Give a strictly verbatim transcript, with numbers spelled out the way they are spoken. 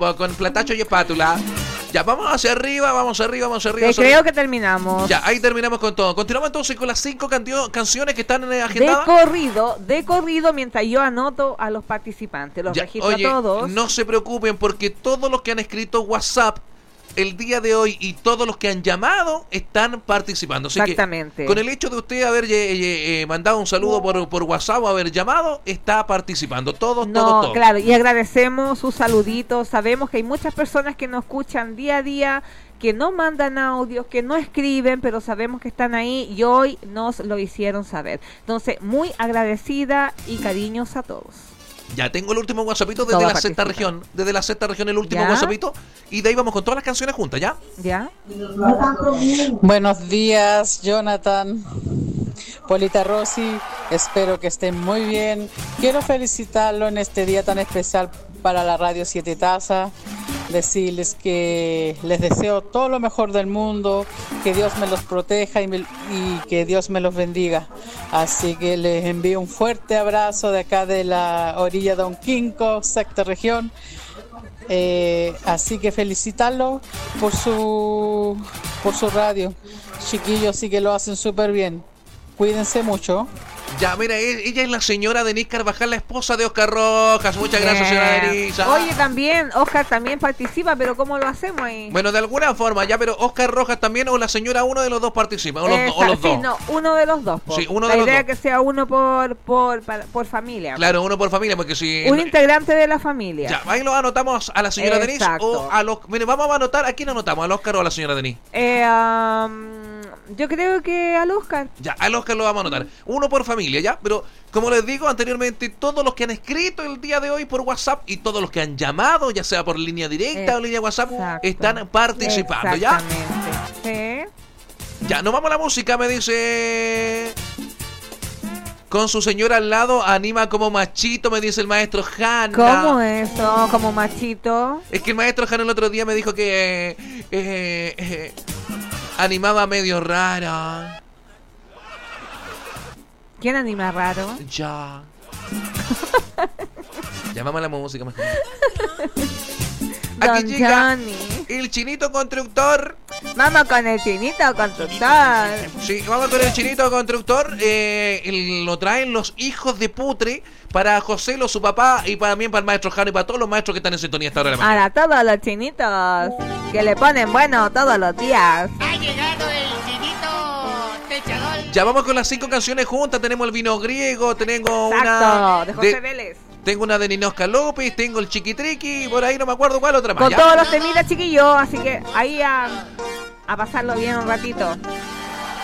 po, con platacho y espátula. Ya, vamos hacia arriba, vamos arriba, vamos arriba. Que creo que terminamos. Ya, ahí terminamos con todo. Continuamos entonces con las cinco cancio- canciones que están eh, agendadas. De corrido, de corrido, mientras yo anoto a los participantes. Los Ya, registro oye, a todos. no se preocupen porque todos los que han escrito WhatsApp el día de hoy y todos los que han llamado están participando. Así Exactamente. que con el hecho de usted haber eh, eh, eh, mandado un saludo por, por WhatsApp o haber llamado, está participando. Todos, No, todos, todos. claro, y agradecemos sus saluditos. Sabemos que hay muchas personas que nos escuchan día a día, que no mandan audios, que no escriben, pero sabemos que están ahí y hoy nos lo hicieron saber. Entonces, muy agradecida y cariños a todos. Ya tengo el último WhatsAppito desde Todas la sexta participan. región. Desde la sexta región el último ¿Ya? WhatsAppito. Y de ahí vamos con todas las canciones juntas, ¿ya? ¿Ya? Buenos días, Jonathan, Polita Rossi, espero que estén muy bien. Quiero felicitarlo en este día tan especial para la Radio Siete Tazas, decirles que les deseo todo lo mejor del mundo, que Dios me los proteja y, me, y que Dios me los bendiga. Así que les envío un fuerte abrazo de acá de la orilla de Onquinco, sexta región. Eh, así que felicitarlo por su por su radio, chiquillos, sí que lo hacen súper bien. Cuídense mucho. Ya, mira, e- ella es la señora Denise Carvajal, la esposa de Oscar Rojas. Muchas gracias, Bien. señora Denise. Ah. Oye, también, Oscar también participa, pero ¿cómo lo hacemos ahí? Bueno, de alguna forma, ya, pero Oscar Rojas también o la señora, uno de los dos participa, o los, do- o Esa- los sí, dos. no, uno de los dos. po. Sí, uno de la los idea dos. es que sea uno por por, para- por familia. Claro, uno por familia, porque si... Un integrante de la familia. Ya, ahí lo anotamos a la señora Denise Exacto. o a los... Mire, vamos a anotar, ¿a quién anotamos? ¿Al Oscar o a la señora Denise? Eh, um, yo creo que al Oscar. Ya, al Oscar lo vamos a anotar. Uno por familia, ¿ya? Pero, como les digo anteriormente, todos los que han escrito el día de hoy por WhatsApp y todos los que han llamado, ya sea por línea directa o línea WhatsApp, Exacto. están participando, ¿ya? Exactamente. Sí. Ya, nos vamos a la música, me dice... Con su señora al lado, anima como machito, me dice el maestro Hanna. ¿Cómo eso? Como machito. Es que el maestro Hanna el otro día me dijo que... eh, eh, eh, animaba medio rara. ¿Quién anima raro? Ya. Llamamos a la música mejor. Aquí Don llega Johnny. el chinito constructor. Vamos con el chinito constructor. Sí, vamos con el chinito constructor. Eh, el- lo traen los hijos de Putre para José, lo, su papá, y para, también para el maestro Jano y para todos los maestros que están en sintonía esta hora de la mañana. Para todos los chinitos que le ponen bueno todos los días. Ha llegado el chinito techador. Ya vamos con las cinco canciones juntas. Tenemos el vino griego, tengo Exacto, una de José de- Vélez. tengo una de Ninosca López, tengo el Chiquitriqui, por ahí no me acuerdo cuál otra más. Con ¿ya? todos los temitas, chiquillos. Así que ahí a, a pasarlo bien un ratito.